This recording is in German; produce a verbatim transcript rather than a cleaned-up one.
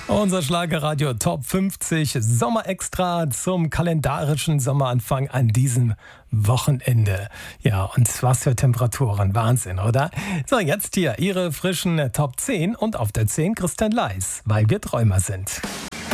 Unser Schlagerradio Top fünfzig Sommerextra zum kalendarischen Sommeranfang an diesem Wochenende. Ja, und was für Temperaturen. Wahnsinn, oder? So, jetzt hier Ihre frischen Top zehn und auf der zehn Christian Leis, weil wir Träumer sind.